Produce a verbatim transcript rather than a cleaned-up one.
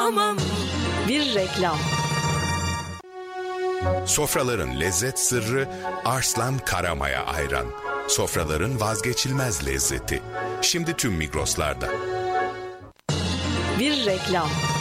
dayanamam. Bir reklam. Sofraların lezzet sırrı Arslan Karamaya Ayran. Sofraların vazgeçilmez lezzeti. Şimdi tüm Migros'larda. Bir reklam.